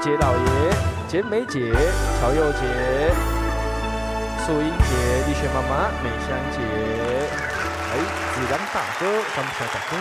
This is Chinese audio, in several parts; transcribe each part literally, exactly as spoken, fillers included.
杰老爷、简美姐、曹佑杰、素英姐、丽雪妈妈、美香姐，哎，子良大哥，感谢大哥。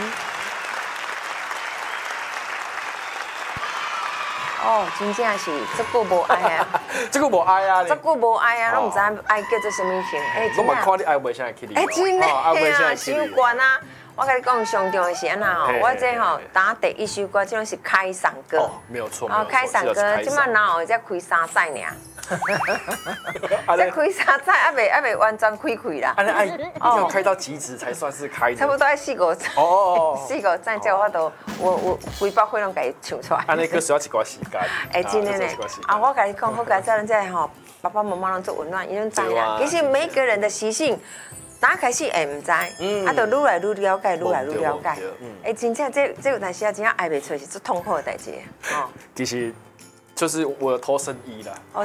哦，真正是这久无爱啊！ 这个无爱啊！ 这久无爱啊，拢唔知爱叫做什么型。哎， 我嘛看你爱袂啥去你。 哎，真的啊， 伤悬啊！我跟你讲，上重要是安那吼，我这吼打第一首歌，这种是开嗓歌。 哦，没有错。 哦，开嗓歌，即摆哪有才开三载呢？这开三载，还未还未完全开开啦。 安尼爱要开到极致才算是开。 差不多爱四五载。哦。四五载之后，我都我我规包会拢给唱出来。 安尼个需要一寡时间。 哎，真的呢。啊，我跟你讲，好佳咱这吼，爸爸妈妈拢做温暖，伊拢知影。其实每一个人的习性。哪开始会唔知，啊，就愈来愈了解，愈来愈了解。哎，真正这这有但是啊，真正爱袂出是最痛苦的代志。哦， 其实就是我有偷生意啦。哦，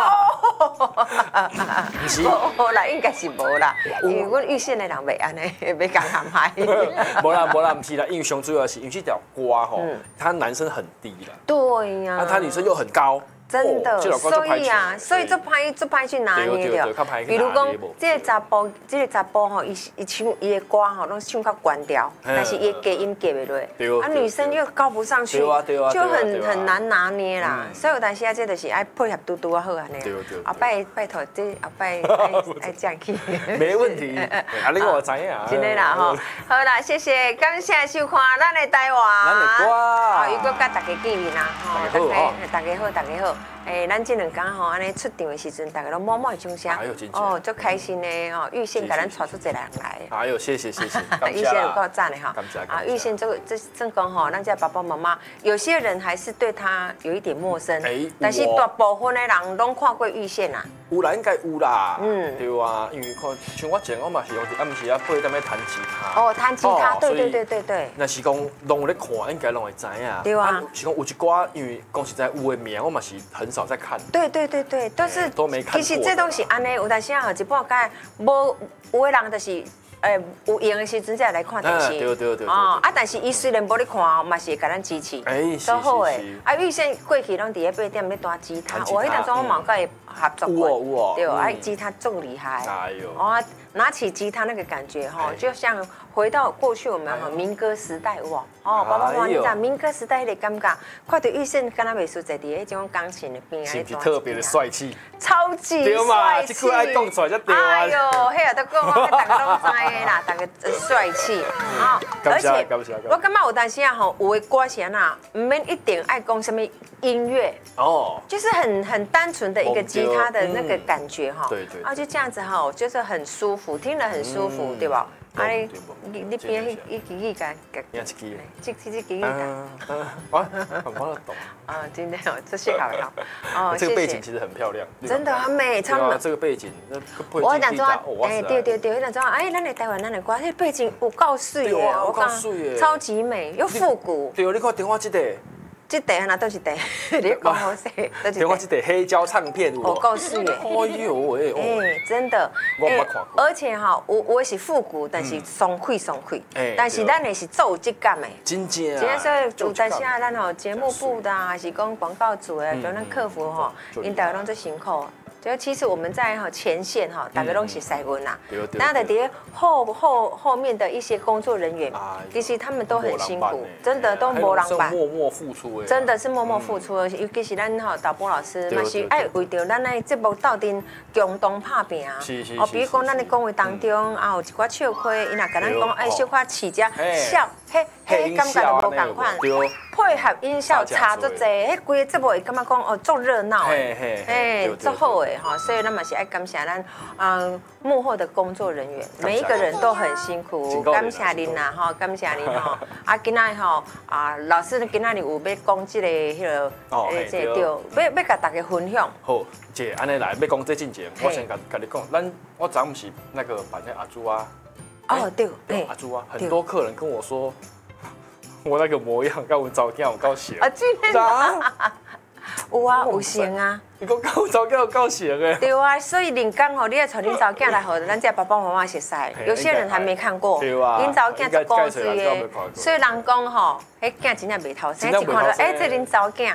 不是，无啦，应该是无啦，因为阮玉县的人袂安尼，袂讲含害。 无啦无啦，唔是啦，因为上主要是因为这条歌吼，他男生很低啦。 对呀。 那他女生又很高。 真的，所以啊，所以做歹做歹去拿捏掉。比如讲，这个查甫，这个查甫吼，伊伊唱伊的歌吼，拢唱较关调，但是伊低音夹袂落。啊，女生又高不上去，就很很难拿捏啦。所以有当时啊，这就是爱配合嘟嘟啊好安尼。啊，拜拜托，这后摆爱这样去。 没问题，啊，你我知影。 真的啦吼，好啦，谢谢，感谢收看咱的台湾。 咱的歌。 啊，又搁甲大家见面啦，吼，大家好，大家好。诶，咱这两天吼，安尼出场的时阵，大家都默默掌声，哦，足开心的哦。玉县给咱带出一个人来， 哎呦，谢谢谢谢， 玉县有够赞的哈，啊，玉县这个这正讲吼，咱这爸爸妈妈，有些人还是对他有一点陌生，但是大部分的人拢看过玉县啊。 有啦，应该有啦，嗯，对啊，因为看像我前我嘛是用暗时啊背踮咧弹吉他， 哦，弹吉他，对对对对对。 那是讲拢有咧看，应该拢会知影。 对啊， 是讲有一寡，因为讲实在有的名，我嘛是很少在看。 对对对对，都是都没看过。 其实这东西安尼，有但是啊，一半解无有的人就是。诶，有闲的时阵才来看电视， 对对对。 哦，啊，但是伊虽然无咧看，嘛是会甲咱支持，都好诶。啊，玉县过去拢伫咧八点咧弹吉他，我迄当中我嘛甲伊合作过，对，啊，吉他足厉害。哎呦，哦，拿起吉他那个感觉哈，就像回到过去我们哈民歌时代哇，哦，爸爸妈妈你知民歌时代迄个感觉，看到玉县敢若袂输在伫迄种钢琴的边啊， 是不是特别的帅气？ 超级帅气！ 这句爱讲出来才对啊！ 哎呦，迄个都讲我大家拢知的啦，大家帅气啊！而且我感觉有当时啊吼，有的歌是安那，唔免一定爱讲什么音乐哦，就是很很单纯的一个吉他的那个感觉哈。对对。啊，就这样子哈，就是很舒服，听了很舒服，对吧？啊，你你你边迄一支吉他， 边一支吉他， 这这支吉他， 我我我懂。 啊，真的哦，这些好好哦，这个背景其实很漂亮， 真的很美，超美。 这个背景，那我讲说，哎，对对对，我讲说，哎，咱的台湾，咱的歌，这背景有够水耶， 我讲超级美又复古。 对，你看电话这个。 这台那都是台，你讲好势，都是。 电话这台黑胶唱片， 哦，够水耶！ 哎呦喂， 哎，真的， 我没看过。 而且哈，我我是复古，但是松脆松脆，但是咱的是做有质感的。 真正啊！ 今天所以有但是啊，咱吼节目部的啊，还是讲广告组的，就咱客服吼，因大家拢做辛苦。就其实我们在哈前线哈，大家拢是塞温啦，那的底后后后面的一些工作人员，其实他们都很辛苦，真的都无人办， 默默付出真的是默默付出，尤其是咱哈导播老师，嘛是爱为着咱的节目斗阵共同拍拼啊。哦，比如讲咱的讲话当中啊，有一寡笑亏，伊若甲咱讲哎，小可起只笑，嘿嘿，感觉就无共款。配合音效差足济，迄规个节目会感觉讲哦，足热闹诶，哎，足好诶哈，所以咱嘛是爱感谢咱嗯幕后的工作人员，每一个人都很辛苦，感谢您啦哈，感谢您哈。啊，今仔吼啊，老师今仔日有要讲即个迄个诶，这对，要要甲大家分享。 好，姐，安尼来要讲这进前，我先甲甲你讲，咱我昨不是那个扮那阿朱啊。 哦，对， 阿朱啊，很多客人跟我说。我那个模样，跟我照片有够像。 啊，真的吗？有啊，有像啊。 你讲跟我照片有够像诶。 对啊，所以人讲吼，你要带恁照片来，和咱这爸爸妈妈熟悉。有些人还没看过。 对啊。 恁照片足古锥诶，所以人讲吼，迄囝真正袂偷生，一看到哎，这恁照片。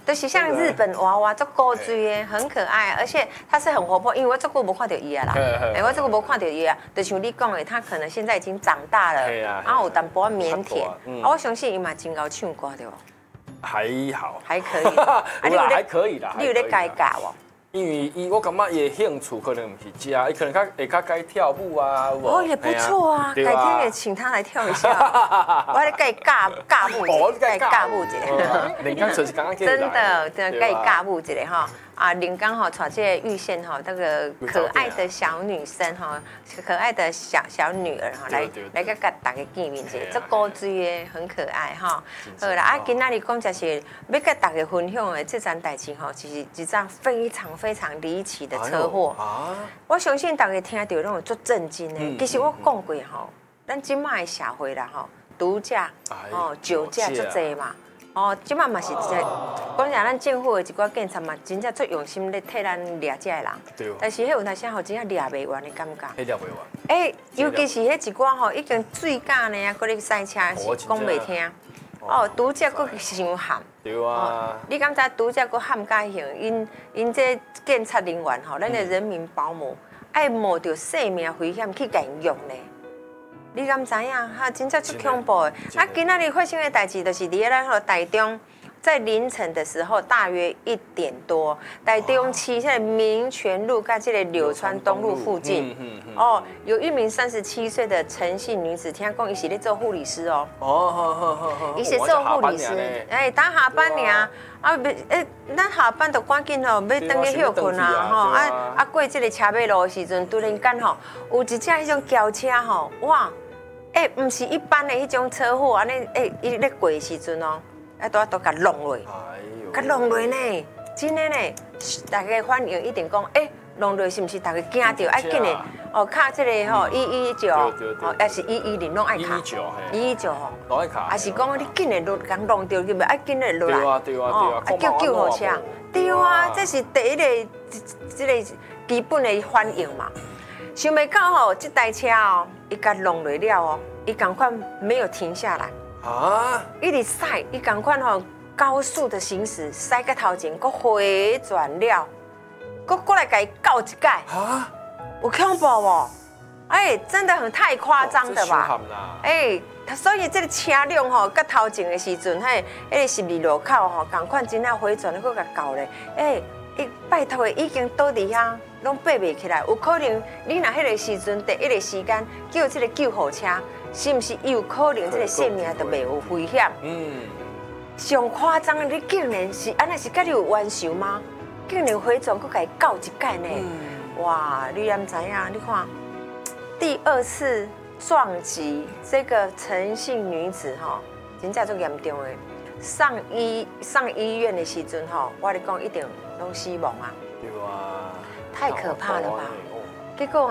就是像日本娃娃，做古锥的，很可爱，而且它是很活泼。因为我这个无看到伊啊啦，哎，我这个无看到伊啊，就像你讲的，他可能现在已经长大了，然后有淡薄腼腆，啊，我相信伊嘛真够唱歌对吧？ 还好， 还可以，啊， 你有还可以啦， 你有咧改教哦？ 因为伊，我感觉伊的兴趣可能唔是这，伊可能较会较该跳舞啊， 哦，也不错啊，改天也请他来跳一下，我来改尬尬舞，改尬舞一下。 林刚就是刚刚真的，真的改尬舞一下哈。啊，林刚哈找这玉线哈，那个可爱的小女生哈，可爱的小小女儿哈，来来个甲大家见面者，这古锥的很可爱哈。好啦，啊，今仔日讲就是要甲大家分享的这件代志哈，就是一桩非常非常离奇的车祸。啊！我相信大家听到拢有足震惊的。其实我讲过吼，咱今麦社会啦吼，毒驾哦，酒驾足济嘛。哦，即摆嘛是一个，讲实咱政府的一寡警察嘛，真正足用心咧替咱掠这个人。对。但是迄有当时吼，真正掠袂完的感觉。迄掠袂完。哎，尤其是迄一寡吼，已经醉驾呢啊，搁咧赛车，是讲袂听。哦，毒驾搁伤悍。对啊。你敢知毒驾搁悍甲型？因因这检察人员吼，咱的人民保姆，爱冒着生命危险去甲因用呢。你敢知影？哈，真正足恐怖的。啊，今仔日发生的代志，就是伫咱吼台中，在凌晨的时候，大约一点多，台中市这个民权路跟这个柳川东路附近，哦，有一名三十七岁的陈姓女子，听讲伊是咧做护理师哦。哦，好好好好。伊是做护理师，哎，打下班尔，啊，诶，咱下班就赶紧吼，要等去休困啊，吼，啊啊过这个车马路的时阵，突然间吼，有一架迄种轿车吼，哇！哎，唔是一般的迄种车祸，安尼哎，伊咧过时阵哦，啊都都甲弄落，甲弄落呢，真的呢，大家反应一定讲，哎，弄落是毋是大家惊到，爱紧的哦，卡这个吼一一九，哦，还是一一零拢爱卡，一一九吼，拢爱卡，还是讲你紧的落，刚弄到，就爱紧的落来，对啊对啊对啊，啊叫救护车，对啊，这是第一个这个基本的反应嘛。想袂到吼，这台车哦，伊甲弄落了哦，伊赶快没有停下来啊！一直驶，伊赶快吼高速的行驶，驶个头前，佮回转了，佮过来甲伊告一解啊！有恐怖哦！哎，真的很太夸张的吧？哎，所以这个车辆吼，佮头前的时阵，嘿，迄个十字路口吼，赶快真正回转，佮甲告咧，哎，伊拜托的已经倒伫遐。拢爬袂起来，有可能你若迄个时阵第一个时间叫这个救护车，是毋是有可能这个性命就袂有危险？嗯。上夸张的，你竟然是安尼是甲你有冤仇吗？竟然回转佮甲伊告一解呢？嗯、哇！你敢知影？你看第二次撞击这个陈姓女子吼，真正足严重的。上医上医院的时阵吼，我咧讲一定拢死亡啊！对啊。太可怕了吧！结果。